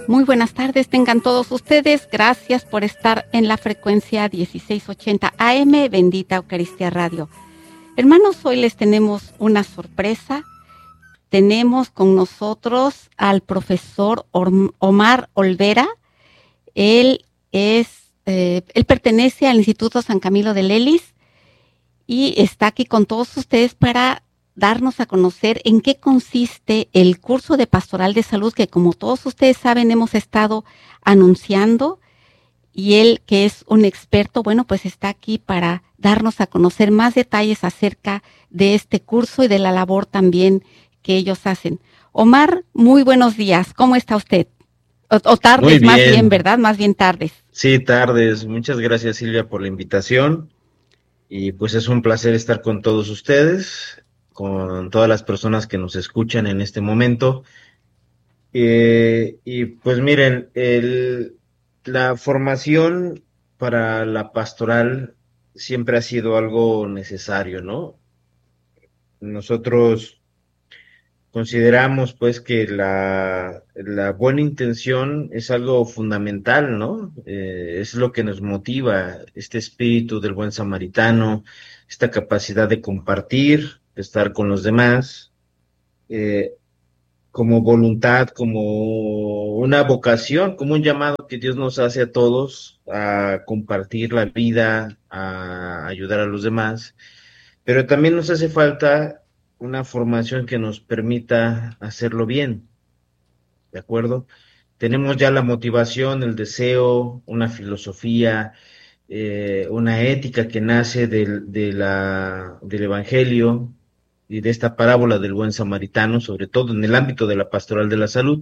Muy buenas tardes, tengan todos ustedes. Gracias por estar en la frecuencia 1680 AM, Bendita Eucaristía Radio. Hermanos, hoy les tenemos una sorpresa. Tenemos con nosotros al profesor Omar Olvera. Él pertenece al Instituto San Camilo de Lelis y está aquí con todos ustedes para darnos a conocer en qué consiste el curso de Pastoral de Salud que, como todos ustedes saben, hemos estado anunciando, y él, que es un experto, bueno, pues está aquí para darnos a conocer más detalles acerca de este curso y de la labor también que ellos hacen. Omar, muy buenos días. ¿Cómo está usted? O tardes, más bien, ¿verdad? Más bien tardes. Sí, tardes. Muchas gracias, Silvia, por la invitación. Y pues es un placer estar con todos ustedes, con todas las personas que nos escuchan en este momento. Y pues miren, la formación para la pastoral siempre ha sido algo necesario, ¿no? Nosotros consideramos pues que la buena intención es algo fundamental, ¿no? Es lo que nos motiva, este espíritu del buen samaritano, esta capacidad de compartir, de estar con los demás, eh, como voluntad, como una vocación, como un llamado que Dios nos hace a todos a compartir la vida, a ayudar a los demás, pero también nos hace falta una formación que nos permita hacerlo bien, ¿de acuerdo? Tenemos ya la motivación, el deseo, una filosofía, una ética que nace del Evangelio y de esta parábola del buen samaritano, sobre todo en el ámbito de la pastoral de la salud.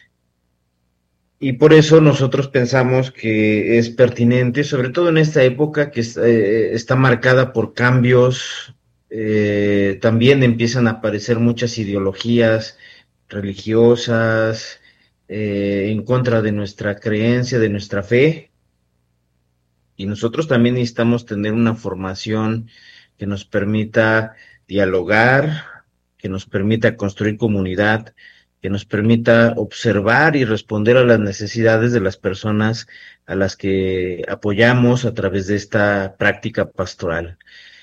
Y por eso nosotros pensamos que es pertinente, sobre todo en esta época que está marcada por cambios, también empiezan a aparecer muchas ideologías religiosas en contra de nuestra creencia, de nuestra fe, y nosotros también necesitamos tener una formación que nos permita dialogar, que nos permita construir comunidad, que nos permita observar y responder a las necesidades de las personas a las que apoyamos a través de esta práctica pastoral.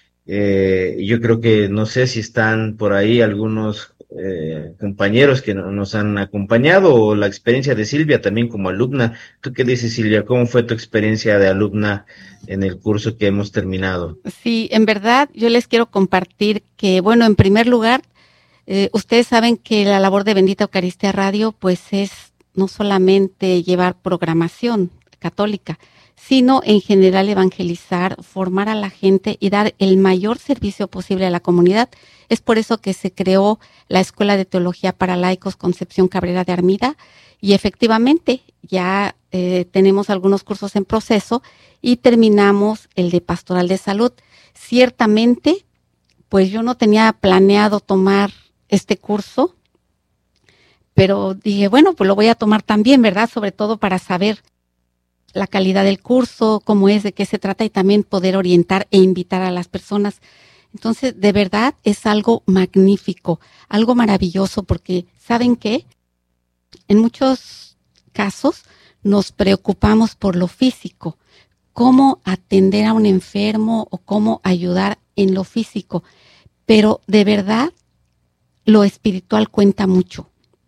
Yo creo que no sé si están por ahí algunos compañeros que nos han acompañado, o la experiencia de Silvia también como alumna. ¿Tú qué dices, Silvia? ¿Cómo fue tu experiencia de alumna en el curso que hemos terminado? Sí, en verdad yo les quiero compartir que, bueno, en primer lugar, ustedes saben que la labor de Bendita Eucaristía Radio pues es no solamente llevar programación católica, sino en general evangelizar, formar a la gente y dar el mayor servicio posible a la comunidad. Es por eso que se creó la Escuela de Teología para Laicos Concepción Cabrera de Armida, y efectivamente ya tenemos algunos cursos en proceso y terminamos el de Pastoral de Salud. Ciertamente, pues yo no tenía planeado tomar este curso, pero dije, bueno, pues lo voy a tomar también, ¿verdad? Sobre todo para saber la calidad del curso, cómo es, de qué se trata, y también poder orientar e invitar a las personas. Entonces, de verdad es algo magnífico, algo maravilloso, porque ¿saben qué? En muchos casos nos preocupamos por lo físico, cómo atender a un enfermo o cómo ayudar en lo físico, pero de verdad lo espiritual cuenta mucho.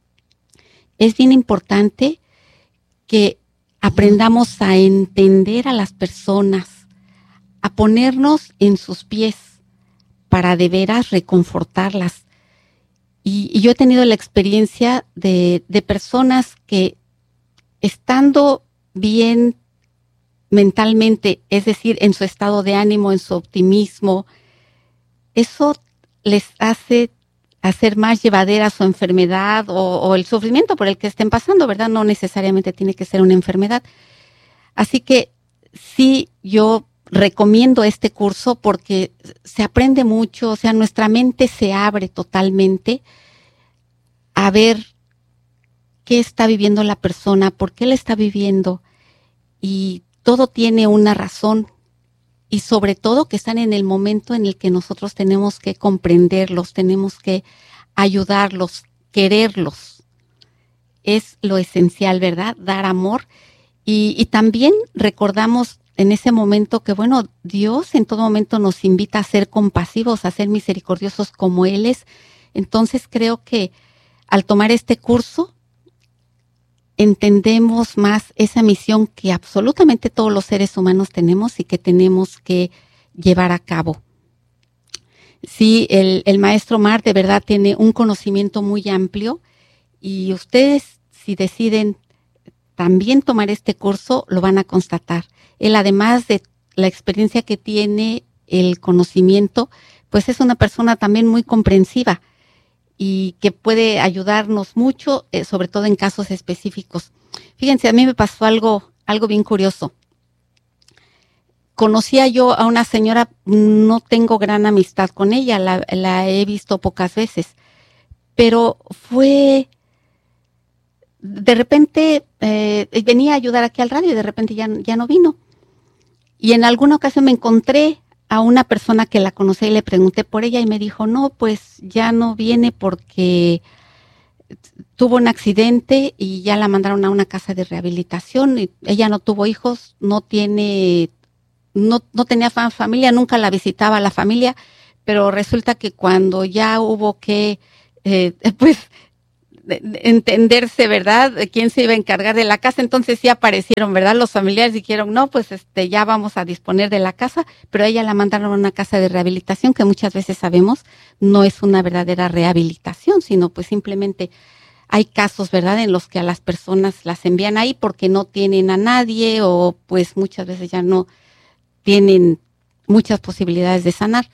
Es bien importante que aprendamos a entender a las personas, a ponernos en sus pies para de veras reconfortarlas. Y yo he tenido la experiencia de personas que, estando bien mentalmente, es decir, en su estado de ánimo, en su optimismo, eso les hace hacer más llevadera su enfermedad o el sufrimiento por el que estén pasando, ¿verdad? No necesariamente tiene que ser una enfermedad. Así que sí, yo recomiendo este curso porque se aprende mucho, o sea, nuestra mente se abre totalmente a ver qué está viviendo la persona, por qué la está viviendo, y todo tiene una razón. Y sobre todo que están en el momento en el que nosotros tenemos que comprenderlos, tenemos que ayudarlos, quererlos. es lo esencial, ¿verdad? Dar amor. Y también recordamos en ese momento que, bueno, Dios en todo momento nos invita a ser compasivos, a ser misericordiosos como Él es. Entonces creo que al tomar este curso entendemos más esa misión que absolutamente todos los seres humanos tenemos y que tenemos que llevar a cabo. Sí, el maestro Mar de verdad tiene un conocimiento muy amplio y ustedes, si deciden también tomar este curso, lo van a constatar. Él, además de la experiencia que tiene, el conocimiento, pues es una persona también muy comprensiva y que puede ayudarnos mucho, sobre todo en casos específicos. Fíjense, a mí me pasó algo bien curioso. Conocía yo a una señora, no tengo gran amistad con ella, la he visto pocas veces, pero fue, de repente, venía a ayudar aquí al radio y de repente ya no vino. Y en alguna ocasión me encontré a una persona que la conocía y le pregunté por ella y me dijo, no, pues ya no viene porque tuvo un accidente y ya la mandaron a una casa de rehabilitación. Y ella no tuvo hijos, no tenía familia, nunca la visitaba la familia, pero resulta que cuando ya hubo que, pues, entenderse, ¿verdad?, de quién se iba a encargar de la casa, entonces sí aparecieron, ¿verdad?, los familiares dijeron, no, pues ya vamos a disponer de la casa, pero a ella la mandaron a una casa de rehabilitación que muchas veces sabemos no es una verdadera rehabilitación, sino pues simplemente hay casos, ¿verdad?, en los que a las personas las envían ahí porque no tienen a nadie o pues muchas veces ya no tienen muchas posibilidades de sanar.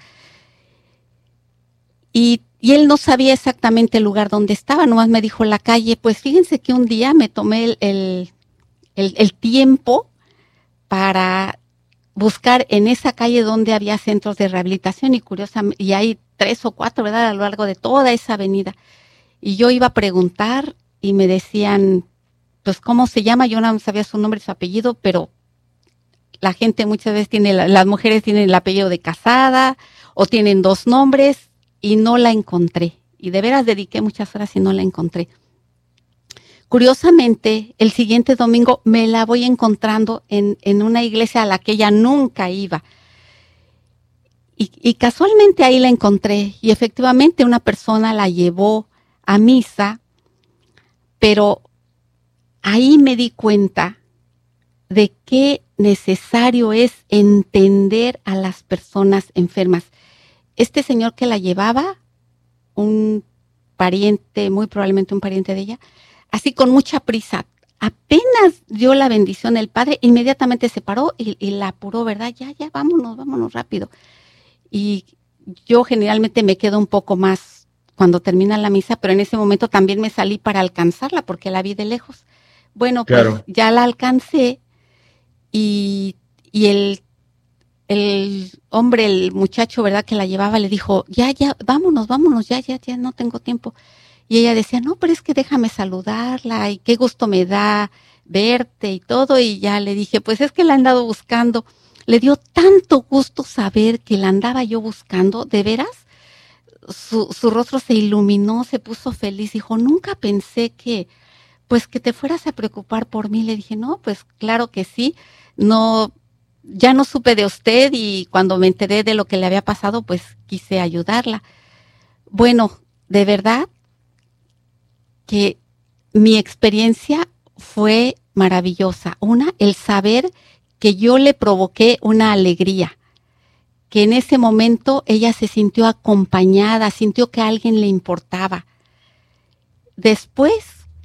Y él no sabía exactamente el lugar donde estaba, nomás me dijo la calle. Pues fíjense que un día me tomé el tiempo para buscar en esa calle donde había centros de rehabilitación y curiosamente, y hay 3 o 4, ¿verdad?, a lo largo de toda esa avenida. Y yo iba a preguntar y me decían, pues, ¿cómo se llama? Yo no sabía su nombre y su apellido, pero la gente muchas veces las mujeres tienen el apellido de casada o tienen 2 nombres y no la encontré. Y de veras dediqué muchas horas y no la encontré. Curiosamente, el siguiente domingo me la voy encontrando en una iglesia a la que ella nunca iba. Y casualmente ahí la encontré y efectivamente una persona la llevó a misa, pero ahí me di cuenta de qué necesario es entender a las personas enfermas. Este señor que la llevaba, un pariente, muy probablemente un pariente de ella, así con mucha prisa, apenas dio la bendición el padre, inmediatamente se paró y la apuró, ¿verdad? Ya, vámonos rápido. Y yo generalmente me quedo un poco más cuando termina la misa, pero en ese momento también me salí para alcanzarla porque la vi de lejos. Bueno, claro, pues ya la alcancé y el hombre, el muchacho, ¿verdad?, que la llevaba, le dijo, ya, vámonos, ya, no tengo tiempo. Y ella decía, no, pero es que déjame saludarla y qué gusto me da verte y todo. Y ya le dije, pues es que la he andado buscando. Le dio tanto gusto saber que la andaba yo buscando, de veras. Su rostro se iluminó, se puso feliz, dijo, nunca pensé que te fueras a preocupar por mí. Le dije, no, pues claro que sí, ya no supe de usted y cuando me enteré de lo que le había pasado, pues quise ayudarla. Bueno, de verdad que mi experiencia fue maravillosa. El saber que yo le provoqué una alegría, que en ese momento ella se sintió acompañada, sintió que a alguien le importaba. Después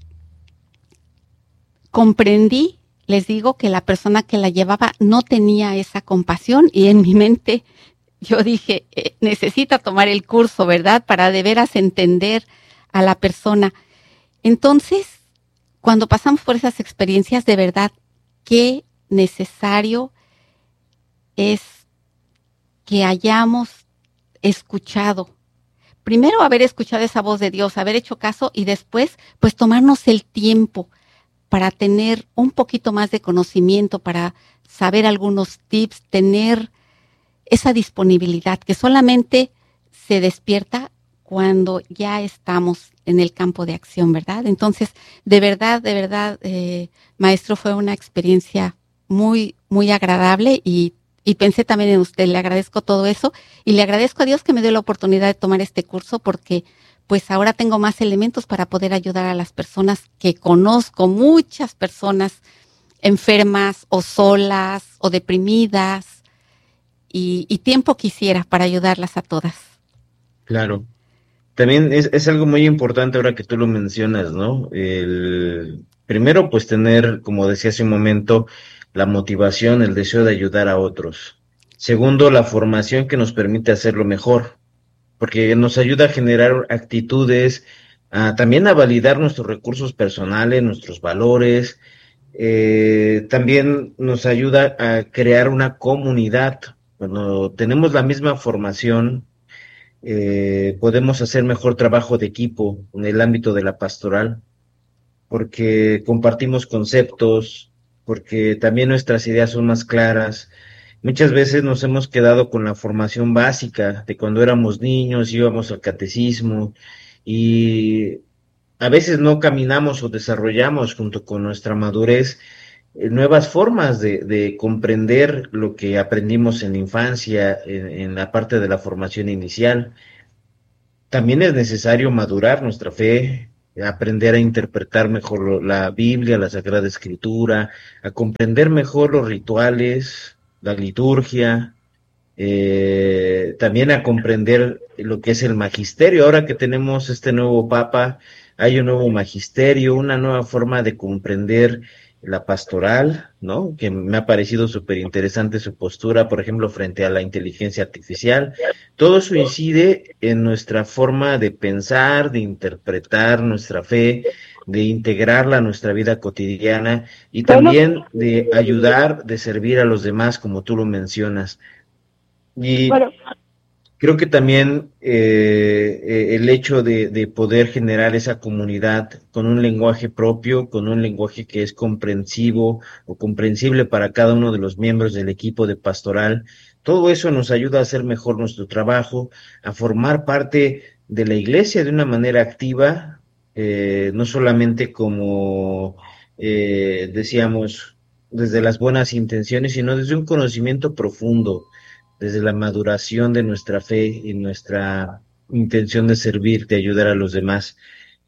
comprendí, les digo, que la persona que la llevaba no tenía esa compasión y en mi mente yo dije, necesita tomar el curso, ¿verdad?, para de veras entender a la persona. Entonces, cuando pasamos por esas experiencias, de verdad, qué necesario es que hayamos escuchado. Primero, haber escuchado esa voz de Dios, haber hecho caso y después, pues tomarnos el tiempo para tener un poquito más de conocimiento, para saber algunos tips, tener esa disponibilidad que solamente se despierta cuando ya estamos en el campo de acción, ¿verdad? Entonces, de verdad, maestro, fue una experiencia muy, muy agradable y pensé también en usted. Le agradezco todo eso y le agradezco a Dios que me dio la oportunidad de tomar este curso porque pues ahora tengo más elementos para poder ayudar a las personas que conozco, muchas personas enfermas o solas o deprimidas y tiempo quisiera para ayudarlas a todas. Claro. También es algo muy importante ahora que tú lo mencionas, ¿no? Primero, pues tener, como decía hace un momento, la motivación, el deseo de ayudar a otros. Segundo, la formación que nos permite hacerlo mejor, porque nos ayuda a generar actitudes, también a validar nuestros recursos personales, nuestros valores. También nos ayuda a crear una comunidad. Cuando tenemos la misma formación, podemos hacer mejor trabajo de equipo en el ámbito de la pastoral, porque compartimos conceptos, porque también nuestras ideas son más claras. Muchas veces nos hemos quedado con la formación básica de cuando éramos niños, íbamos al catecismo y a veces no caminamos o desarrollamos junto con nuestra madurez nuevas formas de comprender lo que aprendimos en la infancia, en la parte de la formación inicial. También es necesario madurar nuestra fe, aprender a interpretar mejor la Biblia, la Sagrada Escritura, a comprender mejor los rituales, la liturgia, también a comprender lo que es el magisterio. Ahora que tenemos este nuevo Papa, hay un nuevo magisterio, una nueva forma de comprender la pastoral, ¿no? Que me ha parecido súper interesante su postura, por ejemplo, frente a la inteligencia artificial. Todo eso incide en nuestra forma de pensar, de interpretar nuestra fe, de integrarla a nuestra vida cotidiana y Bueno, también de ayudar, de servir a los demás, como tú lo mencionas. Y bueno, creo que también el hecho de poder generar esa comunidad con un lenguaje propio, con un lenguaje que es comprensivo o comprensible para cada uno de los miembros del equipo de pastoral, todo eso nos ayuda a hacer mejor nuestro trabajo, a formar parte de la iglesia de una manera activa, no solamente como decíamos, desde las buenas intenciones, sino desde un conocimiento profundo desde la maduración de nuestra fe y nuestra intención de servir, de ayudar a los demás.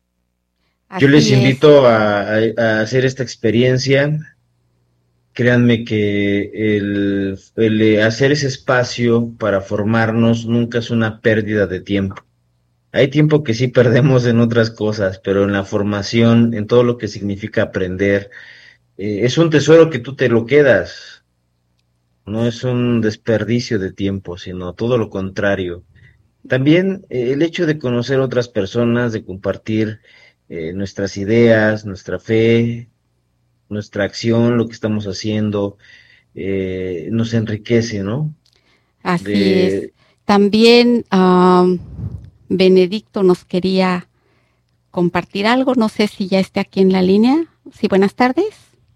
Yo les Así es. invito a hacer esta experiencia. Créanme que el hacer ese espacio para formarnos nunca es una pérdida de tiempo. Hay tiempo que sí perdemos en otras cosas, pero en la formación, en todo lo que significa aprender, es un tesoro que tú te lo quedas. No es un desperdicio de tiempo, sino todo lo contrario. También el hecho de conocer otras personas, de compartir nuestras ideas, nuestra fe, nuestra acción, lo que estamos haciendo, nos enriquece, ¿no? Así es. De, También Benedicto nos quería compartir algo. No sé si ya esté aquí en la línea. Sí, buenas tardes.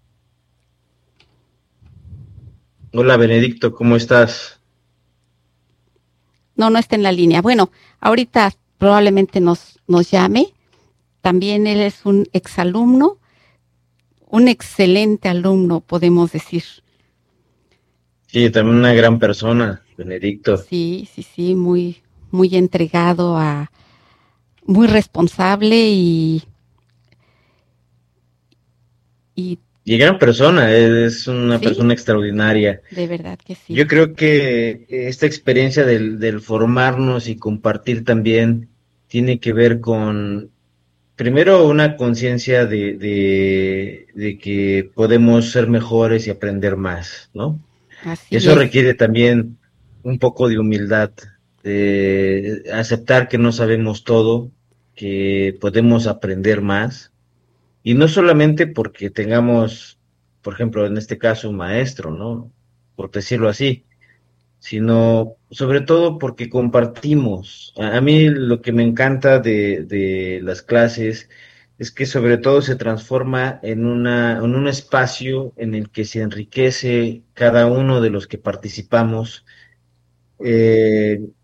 Hola Benedicto, ¿cómo estás? No, no está en la línea. Bueno, ahorita probablemente nos llame. También él es un exalumno, un excelente alumno, podemos decir. Sí, también una gran persona, Benedicto. Sí, sí, sí, muy, muy entregado muy responsable y Y gran persona, es una sí, persona extraordinaria. de verdad que sí. Yo creo que esta experiencia del formarnos y compartir también tiene que ver con primero, una conciencia de que podemos ser mejores y aprender más, ¿no? Y Así eso es. requiere también un poco de humildad, de aceptar que no sabemos todo, que podemos aprender más, y no solamente porque tengamos, por ejemplo, en este caso, un maestro, ¿no? Por decirlo así, sino sobre todo porque compartimos. A mí lo que me encanta de las clases es que sobre todo se transforma en un espacio en el que se enriquece cada uno de los que participamos.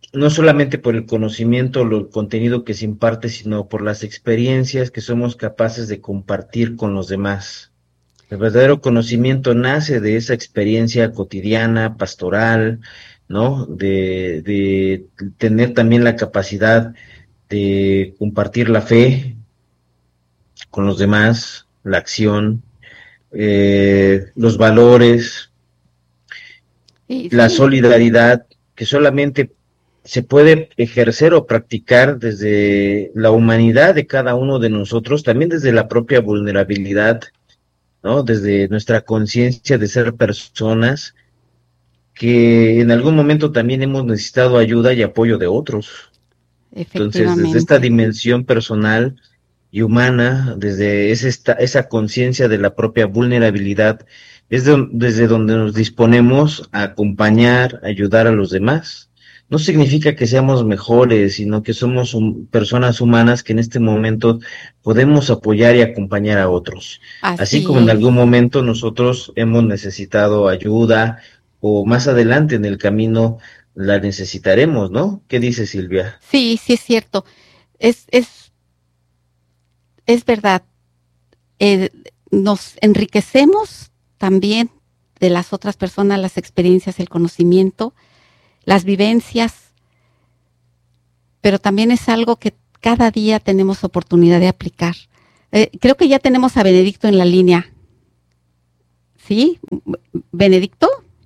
no solamente por el conocimiento o el contenido que se imparte, sino por las experiencias que somos capaces de compartir con los demás. El verdadero conocimiento nace de esa experiencia cotidiana, pastoral, ¿no? De tener también la capacidad de compartir la fe con los demás, la acción, los valores, Y la sí, solidaridad, que solamente se puede ejercer o practicar desde la humanidad de cada uno de nosotros, también desde la propia vulnerabilidad, ¿no? Desde nuestra conciencia de ser personas que en algún momento también hemos necesitado ayuda y apoyo de otros. Entonces, desde esta efectivamente. dimensión personal y humana, desde esa conciencia de la propia vulnerabilidad, desde donde nos disponemos a acompañar, ayudar a los demás. No significa que seamos mejores, sino que somos personas humanas que en este momento podemos apoyar y acompañar a otros. Así como Así en es. algún momento nosotros hemos necesitado ayuda o más adelante en el camino la necesitaremos, ¿no? ¿Qué dice Silvia? Sí, sí es cierto. Es, es, es verdad. Eh, Nos enriquecemos también de las otras personas, las experiencias, el conocimiento, las vivencias, pero también es algo que cada día tenemos oportunidad de aplicar. Creo que ya tenemos a Benedicto en la línea. ¿Sí? ¿Benedicto?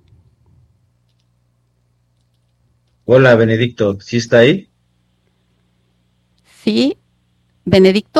Hola, Benedicto, ¿sí está ahí? ¿Sí? ¿Benedicto?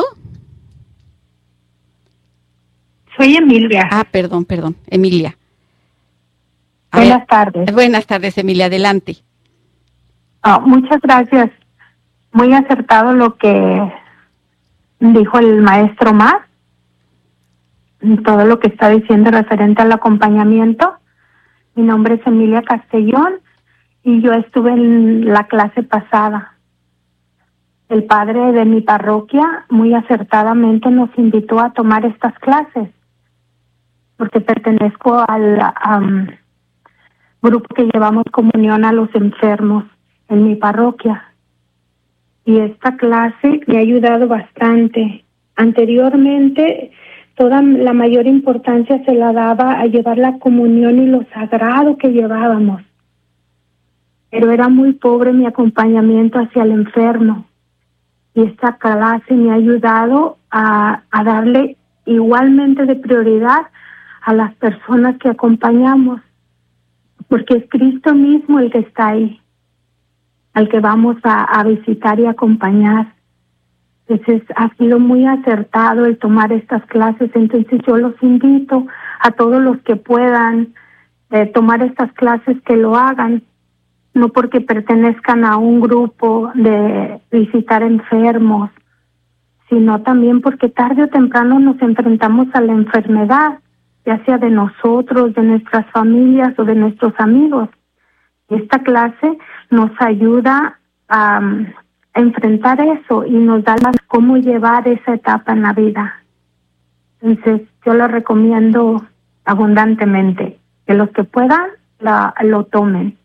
Soy Emilia. Ah, perdón, perdón, Emilia. A ver, Buenas tardes. buenas tardes, Emilia, adelante. Muchas gracias. Muy acertado lo que dijo el maestro Más, todo lo que está diciendo referente al acompañamiento. Mi nombre es Emilia Castellón y yo estuve en la clase pasada. El padre de mi parroquia muy acertadamente nos invitó a tomar estas clases porque pertenezco al grupo que llevamos comunión a los enfermos en mi parroquia. Y esta clase me ha ayudado bastante. Anteriormente, toda la mayor importancia se la daba a llevar la comunión y lo sagrado que llevábamos. Pero era muy pobre mi acompañamiento hacia el enfermo. Y esta clase me ha ayudado a darle igualmente de prioridad a las personas que acompañamos, porque es Cristo mismo el que está ahí, al que vamos a visitar y acompañar. Entonces ha sido muy acertado el tomar estas clases. Entonces yo los invito a todos los que puedan tomar estas clases que lo hagan, no porque pertenezcan a un grupo de visitar enfermos, sino también porque tarde o temprano nos enfrentamos a la enfermedad, ya sea de nosotros, de nuestras familias o de nuestros amigos. Esta clase nos ayuda a enfrentar eso y nos da cómo llevar esa etapa en la vida. Entonces, yo lo recomiendo abundantemente, que los que puedan lo tomen.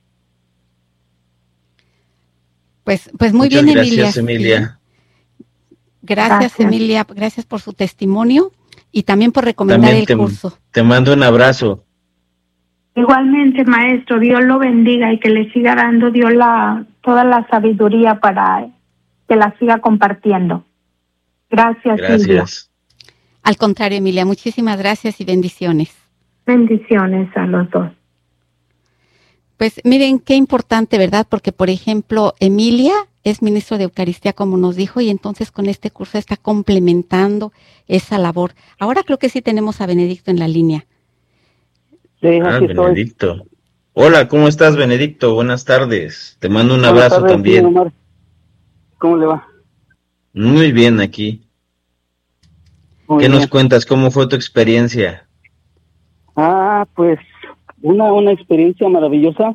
Pues muy Muchas bien, Emilia. gracias, Sí. Emilia. Gracias, Emilia. Gracias por su testimonio y también por recomendar También el curso. te mando un abrazo. Igualmente, maestro, Dios lo bendiga y que le siga dando Dios toda la sabiduría para que la siga compartiendo. Gracias, Silvia. Gracias. Al contrario, Emilia, muchísimas gracias y bendiciones. Bendiciones a los dos. Pues miren qué importante, ¿verdad? Porque, por ejemplo, Emilia es ministro de Eucaristía, como nos dijo, y entonces con este curso está complementando esa labor. Ahora creo que sí tenemos a Benedicto en la línea. Sí, aquí estoy. Benedicto. Hola, ¿cómo estás, Benedicto? Buenas tardes. Te mando un Buenas abrazo tardes, también. señor Omar. ¿Cómo le va? Muy bien aquí. Muy ¿Qué bien. nos cuentas? ¿Cómo fue tu experiencia? Pues una experiencia maravillosa.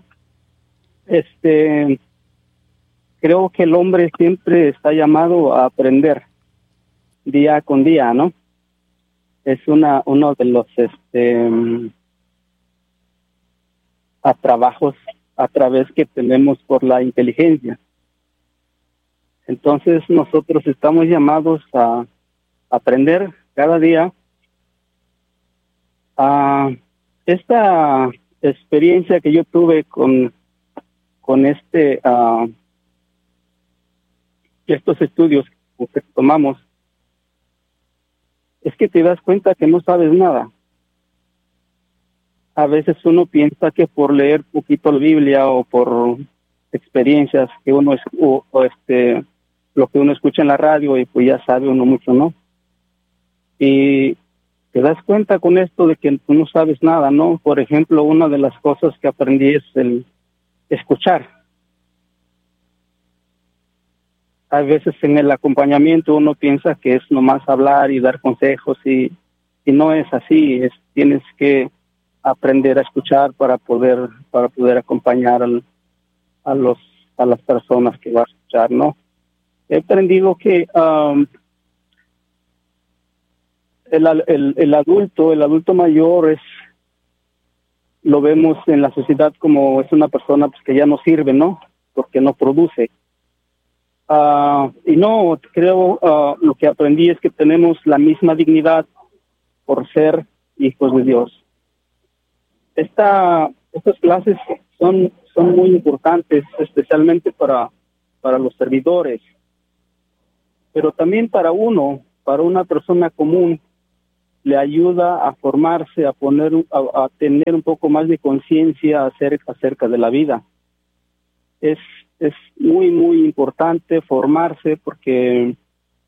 Creo que el hombre siempre está llamado a aprender día con día, ¿no? Es uno de los trabajos a través que tenemos por la inteligencia. Entonces nosotros estamos llamados a aprender cada día. Esta experiencia que yo tuve con estos estudios que tomamos, es que te das cuenta que no sabes nada. A veces uno piensa que por leer poquito la Biblia o por experiencias que uno lo que uno escucha en la radio, y pues ya sabe uno mucho, ¿no? Y te das cuenta con esto de que tú no sabes nada, ¿no? Por ejemplo, una de las cosas que aprendí es el escuchar. A veces en el acompañamiento uno piensa que es nomás hablar y dar consejos, y no es así. Tienes que aprender a escuchar para poder acompañar a las personas que vas a escuchar, ¿no? He aprendido que el adulto mayor lo vemos en la sociedad como es una persona pues, que ya no sirve, ¿no? Porque no produce. Y no, creo, lo que aprendí es que tenemos la misma dignidad por ser hijos de Dios. Estas clases son muy importantes, especialmente para los servidores, pero también para una persona común. Le ayuda a formarse, a tener un poco más de conciencia acerca de la vida. Es muy, muy importante formarse, porque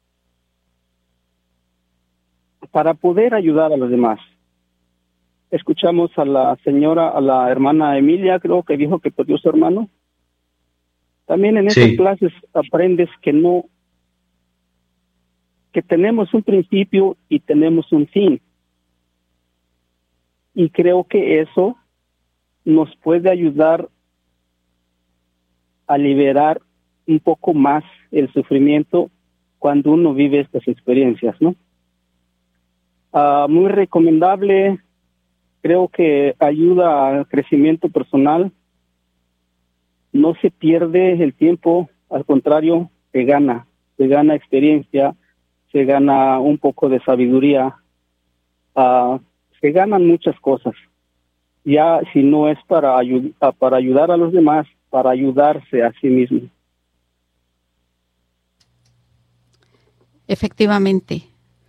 para poder ayudar a los demás. Escuchamos a la hermana Emilia, creo que dijo que perdió a su hermano. También en esas clases aprendes que tenemos un principio y tenemos un fin. Y creo que eso nos puede ayudar a liberar un poco más el sufrimiento cuando uno vive estas experiencias, ¿no? Muy recomendable, creo que ayuda al crecimiento personal. No se pierde el tiempo, al contrario, se gana experiencia, se gana un poco de sabiduría, se ganan muchas cosas. Ya si no es para ayudar a los demás, para ayudarse a sí mismo. Efectivamente.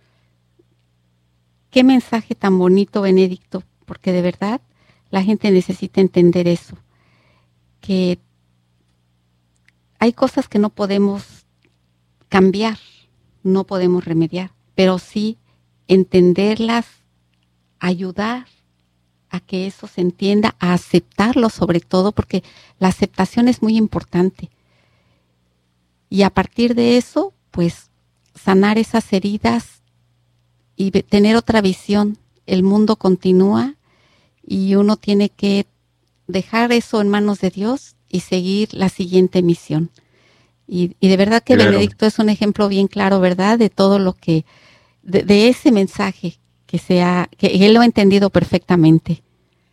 Qué mensaje tan bonito, Benedicto, porque de verdad la gente necesita entender eso, que hay cosas que no podemos cambiar, no podemos remediar, pero sí entenderlas, ayudar a que eso se entienda, a aceptarlo sobre todo, porque la aceptación es muy importante. Y a partir de eso, pues, sanar esas heridas y tener otra visión. El mundo continúa y uno tiene que dejar eso en manos de Dios y seguir la siguiente misión. Y de verdad que claro. Benedicto es un ejemplo bien claro, ¿verdad? De todo lo que, de ese mensaje que él lo ha entendido perfectamente.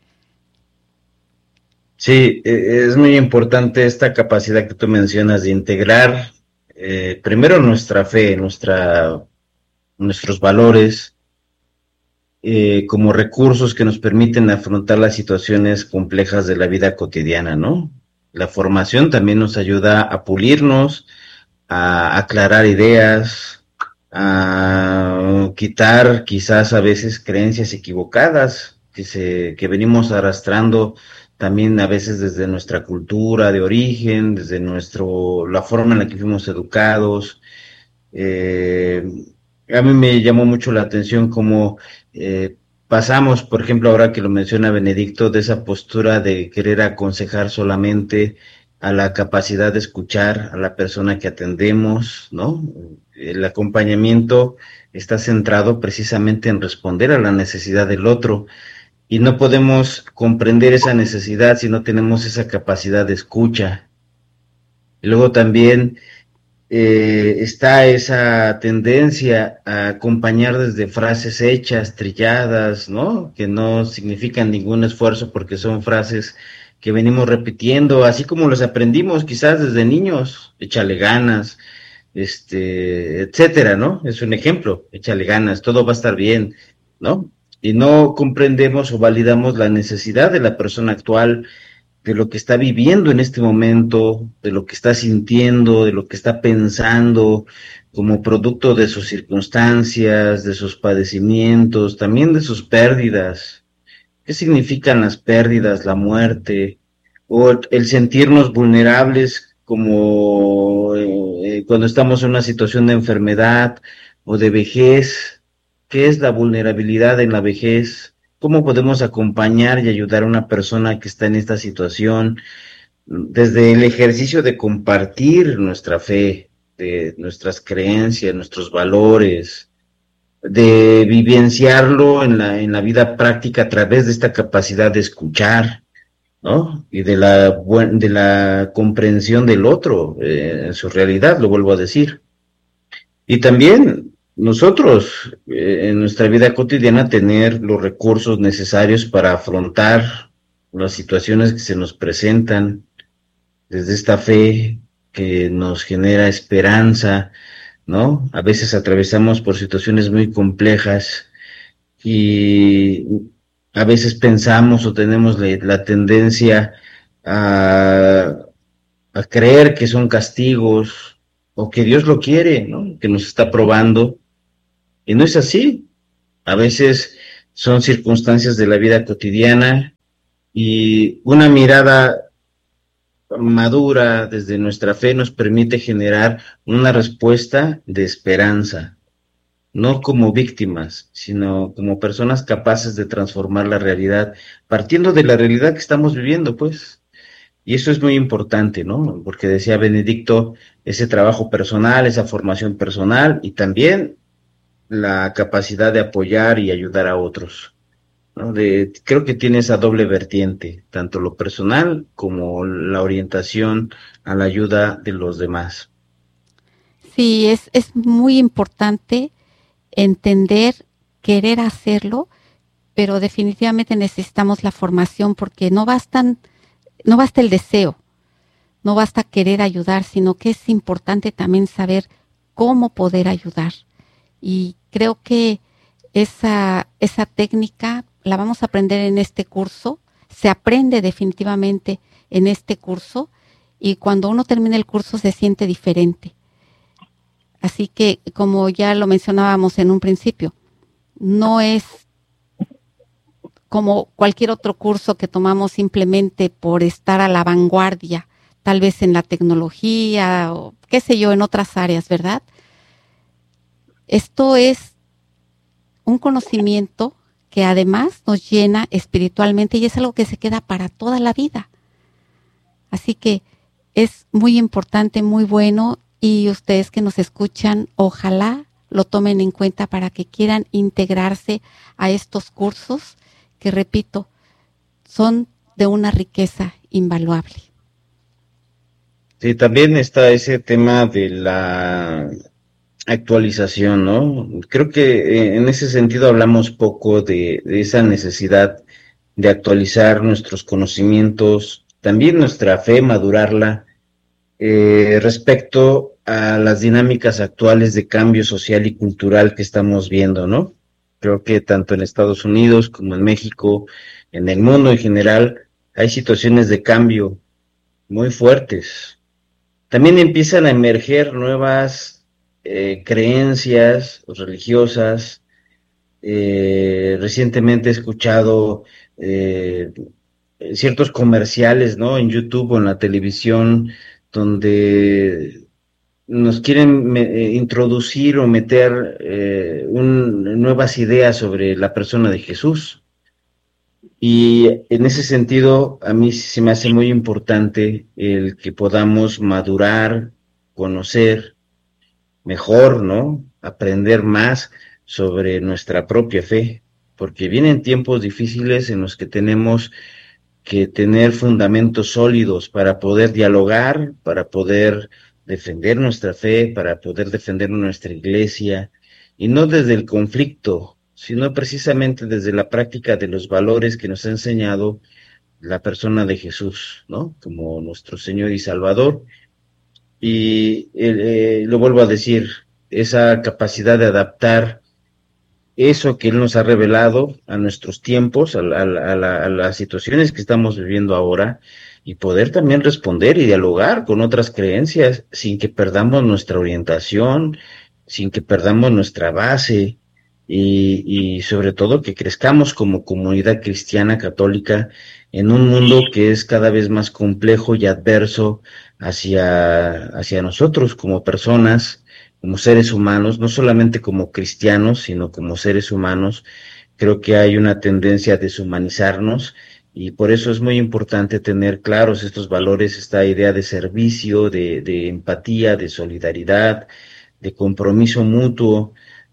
Sí, es muy importante esta capacidad que tú mencionas de integrar primero nuestra fe, nuestros valores como recursos que nos permiten afrontar las situaciones complejas de la vida cotidiana, ¿no? La formación también nos ayuda a pulirnos, a aclarar ideas, a quitar quizás a veces creencias equivocadas que venimos arrastrando también a veces desde nuestra cultura de origen, desde la forma en la que fuimos educados. A mí me llamó mucho la atención cómo pasamos, por ejemplo, ahora que lo menciona Benedicto, de esa postura de querer aconsejar solamente a la capacidad de escuchar a la persona que atendemos, ¿no? El acompañamiento está centrado precisamente en responder a la necesidad del otro, y no podemos comprender esa necesidad si no tenemos esa capacidad de escucha. Y luego también está esa tendencia a acompañar desde frases hechas, trilladas, ¿no? Que no significan ningún esfuerzo porque son frases que venimos repitiendo, así como los aprendimos quizás desde niños, échale ganas, etcétera, ¿no? Es un ejemplo, échale ganas, todo va a estar bien, ¿no? Y no comprendemos o validamos la necesidad de la persona actual, de lo que está viviendo en este momento, de lo que está sintiendo, de lo que está pensando, como producto de sus circunstancias, de sus padecimientos, también de sus pérdidas. ¿Qué significan las pérdidas, la muerte, o el sentirnos vulnerables como cuando estamos en una situación de enfermedad o de vejez? ¿Qué es la vulnerabilidad en la vejez? ¿Cómo podemos acompañar y ayudar a una persona que está en esta situación? Desde el ejercicio de compartir nuestra fe, de nuestras creencias, nuestros valores, de vivenciarlo en la vida práctica a través de esta capacidad de escuchar, ¿no? Y de la comprensión del otro, en su realidad, lo vuelvo a decir. Y también nosotros, en nuestra vida cotidiana, tener los recursos necesarios para afrontar las situaciones que se nos presentan, desde esta fe que nos genera esperanza, ¿no? A veces atravesamos por situaciones muy complejas y a veces pensamos o tenemos la tendencia a, a creer que son castigos o que Dios lo quiere, ¿no? Que nos está probando. Y no es así. A veces son circunstancias de la vida cotidiana y una mirada madura desde nuestra fe nos permite generar una respuesta de esperanza, no como víctimas, sino como personas capaces de transformar la realidad, partiendo de la realidad que estamos viviendo, pues. Y eso es muy importante, ¿no? Porque decía Benedicto, ese trabajo personal, esa formación personal y también la capacidad de apoyar y ayudar a otros, ¿no? Creo que tiene esa doble vertiente, tanto lo personal como la orientación a la ayuda de los demás. Sí, es muy importante entender, querer hacerlo, pero definitivamente necesitamos la formación porque no basta el deseo, no basta querer ayudar, sino que es importante también saber cómo poder ayudar. Y creo que esa técnica la vamos a aprender en este curso, se aprende definitivamente en este curso y cuando uno termina el curso se siente diferente. Así que, como ya lo mencionábamos en un principio, no es como cualquier otro curso que tomamos simplemente por estar a la vanguardia, tal vez en la tecnología o qué sé yo, en otras áreas, ¿verdad? Esto es un conocimiento que además nos llena espiritualmente y es algo que se queda para toda la vida. Así que es muy importante, muy bueno, y ustedes que nos escuchan, ojalá lo tomen en cuenta para que quieran integrarse a estos cursos que, repito, son de una riqueza invaluable. Sí, también está ese tema de la actualización, ¿no? Creo que en ese sentido hablamos poco de esa necesidad de actualizar nuestros conocimientos, también nuestra fe, madurarla, respecto a las dinámicas actuales de cambio social y cultural que estamos viendo, ¿no? Creo que tanto en Estados Unidos como en México, en el mundo en general, hay situaciones de cambio muy fuertes. También empiezan a emerger nuevas creencias religiosas. Recientemente he escuchado ciertos comerciales, ¿no? En YouTube o en la televisión, donde nos quieren introducir o meter nuevas ideas sobre la persona de Jesús. Y en ese sentido, a mí se me hace muy importante el que podamos madurar, conocer mejor, ¿no? Aprender más sobre nuestra propia fe, porque vienen tiempos difíciles en los que tenemos que tener fundamentos sólidos para poder dialogar, para poder defender nuestra fe, para poder defender nuestra iglesia, y no desde el conflicto, sino precisamente desde la práctica de los valores que nos ha enseñado la persona de Jesús, ¿no? Como nuestro Señor y Salvador. Y lo vuelvo a decir, esa capacidad de adaptar eso que Él nos ha revelado a nuestros tiempos, a las situaciones que estamos viviendo ahora, y poder también responder y dialogar con otras creencias sin que perdamos nuestra orientación, sin que perdamos nuestra base, y sobre todo que crezcamos como comunidad cristiana católica en un mundo que es cada vez más complejo y adverso hacia nosotros como personas, como seres humanos, no solamente como cristianos, sino como seres humanos. Creo que hay una tendencia a deshumanizarnos y por eso es muy importante tener claros estos valores, esta idea de servicio, de empatía, de solidaridad, de compromiso mutuo,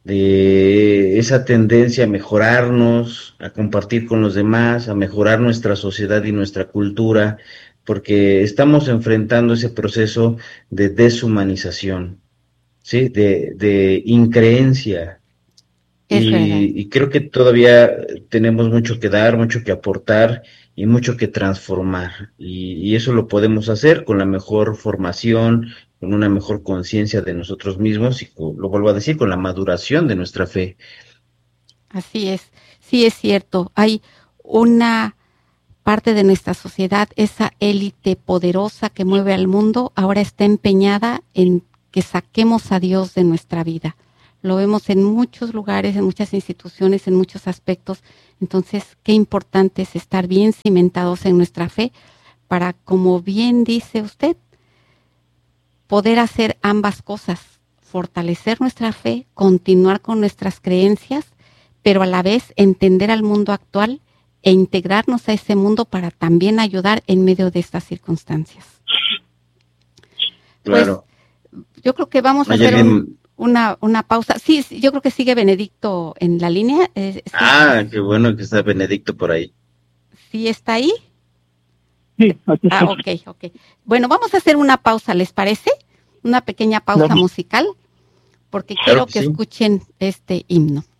de esa tendencia a mejorarnos, a compartir con los demás, a mejorar nuestra sociedad y nuestra cultura, porque estamos enfrentando ese proceso de deshumanización, ¿sí? De increencia. Es verdad. Y creo que todavía tenemos mucho que dar, mucho que aportar y mucho que transformar. Y eso lo podemos hacer con la mejor formación, con una mejor conciencia de nosotros mismos y, lo vuelvo a decir, con la maduración de nuestra fe. Así es. Sí, es cierto. Hay una parte de nuestra sociedad, esa élite poderosa que mueve al mundo, ahora está empeñada en que saquemos a Dios de nuestra vida. Lo vemos en muchos lugares, en muchas instituciones, en muchos aspectos. Entonces, qué importante es estar bien cimentados en nuestra fe para, como bien dice usted, poder hacer ambas cosas, fortalecer nuestra fe, continuar con nuestras creencias, pero a la vez entender al mundo actual e integrarnos a ese mundo para también ayudar en medio de estas circunstancias. Claro. Pues yo creo que vamos a hacer una pausa. Sí, yo creo que sigue Benedicto en la línea. Sí. Qué bueno que está Benedicto por ahí. ¿Sí está ahí? Sí, aquí está. Ok. Bueno, vamos a hacer una pausa, ¿les parece? Una pequeña pausa musical, porque quiero que escuchen este himno.